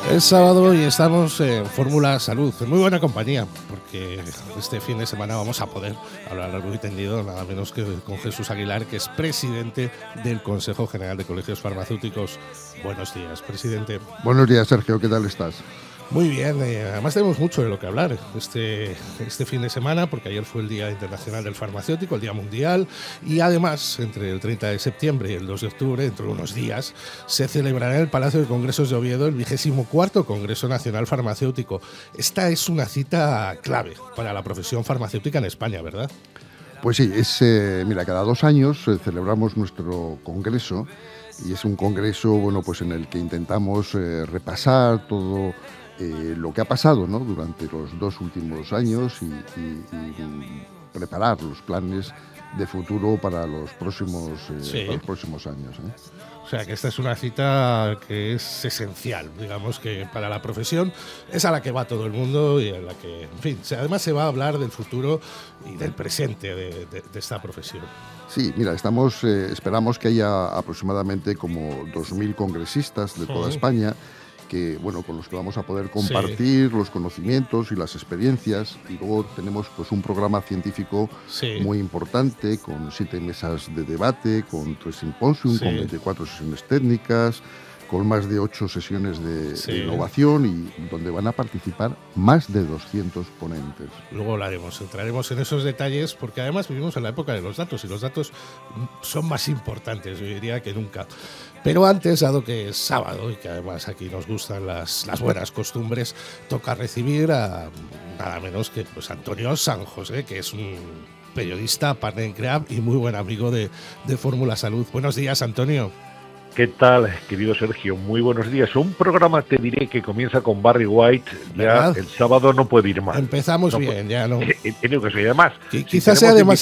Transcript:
Es sábado y estamos en Fórmula Salud, en muy buena compañía, porque este fin de semana vamos a poder hablar largo y tendido, nada menos que con Jesús Aguilar, que es presidente del Consejo General de Colegios Farmacéuticos. Buenos días, presidente. Buenos días, Sergio, ¿qué tal estás? Muy bien, además tenemos mucho de lo que hablar este fin de semana, porque ayer fue el Día Internacional del Farmacéutico, el Día Mundial, y además, entre el 30 de septiembre y el 2 de octubre, dentro de unos días, se celebrará en el Palacio de Congresos de Oviedo el 24º Congreso Nacional Farmacéutico. Esta es una cita clave para la profesión farmacéutica en España, ¿verdad? Pues sí, mira, cada 2 años celebramos nuestro congreso, y es un congreso, bueno, pues en el que intentamos repasar todo lo que ha pasado, ¿no?, durante los 2 últimos años y preparar los planes de futuro para los próximos años. O sea, que esta es una cita que es esencial, digamos, que para la profesión es a la que va todo el mundo y en la que, en fin, además se va a hablar del futuro y del presente de esta profesión. Sí, mira, esperamos que haya aproximadamente como 2.000 congresistas de toda España, que, bueno, con los que vamos a poder compartir los conocimientos y las experiencias, y luego tenemos pues un programa científico muy importante, con 7 mesas de debate, con 3 simposios, con 24 sesiones técnicas, con más de 8 sesiones de innovación, y donde van a participar más de 200 ponentes. Luego hablaremos, entraremos en esos detalles, porque además vivimos en la época de los datos, y los datos son más importantes, yo diría, que nunca. Pero antes, dado que es sábado y que además aquí nos gustan las buenas costumbres, toca recibir a nada menos que pues Antonio San José, que es un periodista, partner en CREAB y muy buen amigo de Fórmula Salud. Buenos días, Antonio. ¿Qué tal, querido Sergio? Muy buenos días. Un programa, te diré, que comienza con Barry White. Ya el sábado no puede ir mal. Empezamos bien, ya no. Tengo que ser, además. Quizás sea demasiado